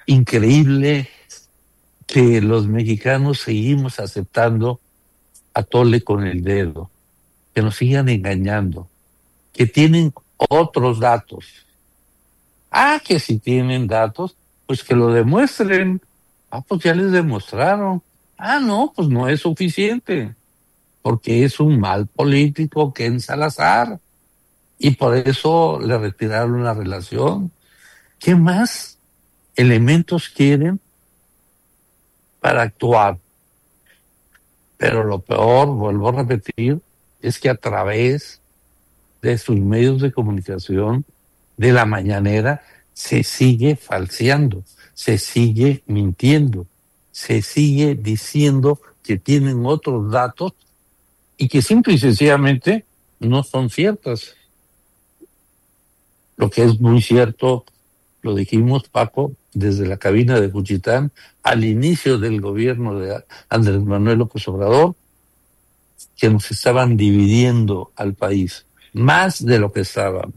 increíble que los mexicanos seguimos aceptando a tole con el dedo, que nos sigan engañando, que tienen otros datos. Que si tienen datos, pues que lo demuestren. Pues ya les demostraron. No, pues no es suficiente, porque es un mal político Ken Salazar, y por eso le retiraron la relación. ¿Qué más elementos quieren para actuar? Pero lo peor, vuelvo a repetir, es que a través de sus medios de comunicación, de la mañanera, se sigue falseando, se sigue mintiendo, se sigue diciendo que tienen otros datos y que simple y sencillamente no son ciertas. Lo que es muy cierto, lo dijimos, Paco, desde la cabina de Juchitán, al inicio del gobierno de Andrés Manuel López Obrador, que nos estaban dividiendo al país, más de lo que estábamos.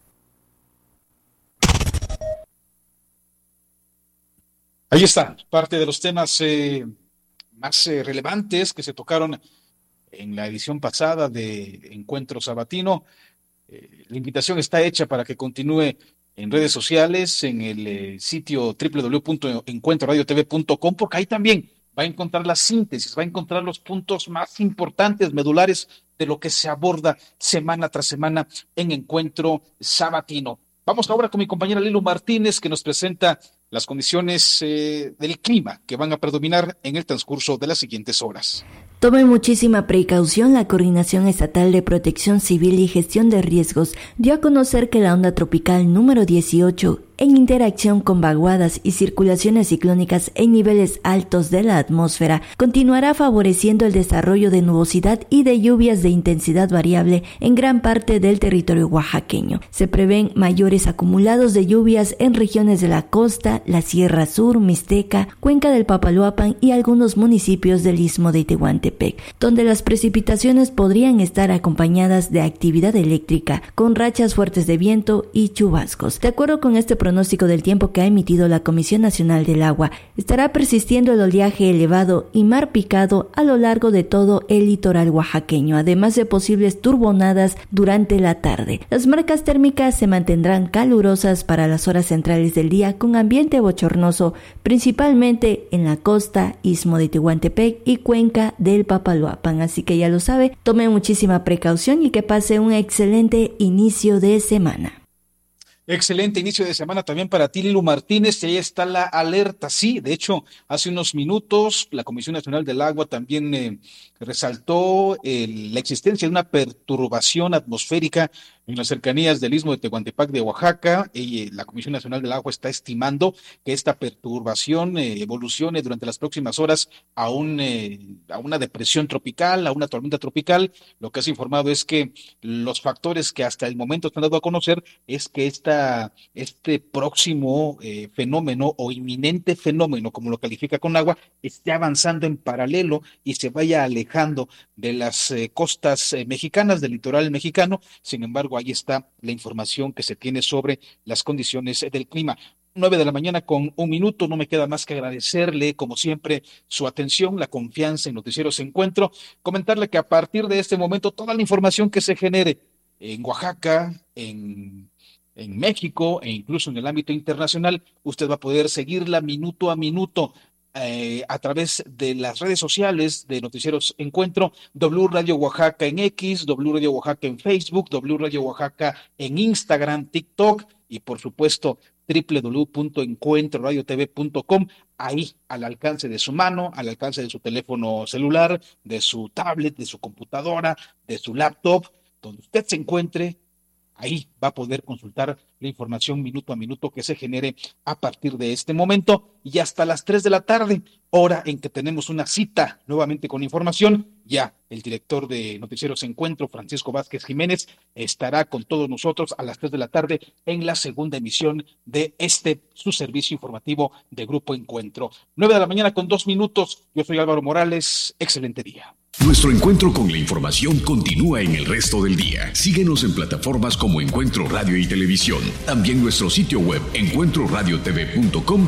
Ahí está, parte de los temas más relevantes que se tocaron en la edición pasada de Encuentro Sabatino. La invitación está hecha para que continúe en redes sociales, en el sitio www.encuentroradiotv.com, porque ahí también va a encontrar la síntesis, va a encontrar los puntos más importantes, medulares, de lo que se aborda semana tras semana en Encuentro Sabatino. Vamos ahora con mi compañera Lilu Martínez, que nos presenta las condiciones del clima que van a predominar en el transcurso de las siguientes horas. Tome muchísima precaución. La Coordinación Estatal de Protección Civil y Gestión de Riesgos dio a conocer que la onda tropical número 18, en interacción con vaguadas y circulaciones ciclónicas en niveles altos de la atmósfera, continuará favoreciendo el desarrollo de nubosidad y de lluvias de intensidad variable en gran parte del territorio oaxaqueño. Se prevén mayores acumulados de lluvias en regiones de la costa, la Sierra Sur, Mixteca, Cuenca del Papaloapan y algunos municipios del Istmo de Tehuantepec, donde las precipitaciones podrían estar acompañadas de actividad eléctrica, con rachas fuertes de viento y chubascos. De acuerdo con este pronóstico del tiempo que ha emitido la Comisión Nacional del Agua, estará persistiendo el oleaje elevado y mar picado a lo largo de todo el litoral oaxaqueño, además de posibles turbonadas durante la tarde. Las marcas térmicas se mantendrán calurosas para las horas centrales del día, con ambiente bochornoso, principalmente en la costa, Istmo de Tehuantepec y Cuenca del Papaloapan. Así que ya lo sabe, tome muchísima precaución y que pase un excelente inicio de semana. Excelente inicio de semana también para ti, Lilu Martínez, y ahí está la alerta. Sí, de hecho, hace unos minutos la Comisión Nacional del Agua también resaltó la existencia de una perturbación atmosférica en las cercanías del Istmo de Tehuantepec de Oaxaca, y la Comisión Nacional del Agua está estimando que esta perturbación evolucione durante las próximas horas a una depresión tropical, a una tormenta tropical. Lo que has informado es que los factores que hasta el momento se han dado a conocer es que este próximo fenómeno o inminente fenómeno, como lo califica Conagua, esté avanzando en paralelo y se vaya alejando de las costas mexicanas, del litoral mexicano. Sin embargo, ahí está la información que se tiene sobre las condiciones del clima. 9:00 con 1 minuto, no me queda más que agradecerle, como siempre, su atención, la confianza en Noticieros Encuentro, comentarle que a partir de este momento, toda la información que se genere en Oaxaca, en México e incluso en el ámbito internacional, usted va a poder seguirla minuto a minuto a través de las redes sociales de Noticieros Encuentro, W Radio Oaxaca en X, W Radio Oaxaca en Facebook, W Radio Oaxaca en Instagram, TikTok y por supuesto www.encuentroradiotv.com, ahí al alcance de su mano, al alcance de su teléfono celular, de su tablet, de su computadora, de su laptop, donde usted se encuentre. Ahí va a poder consultar la información minuto a minuto que se genere a partir de este momento y hasta las 3:00 p.m, hora en que tenemos una cita nuevamente con información. Ya el director de Noticieros Encuentro, Francisco Vázquez Jiménez, estará con todos nosotros a las 3:00 p.m. en la segunda emisión de su servicio informativo de Grupo Encuentro. 9:00 con 2 minutos. Yo soy Álvaro Morales. Excelente día. Nuestro encuentro con la información continúa en el resto del día. Síguenos en plataformas como Encuentro Radio y Televisión. También nuestro sitio web encuentroradiotv.com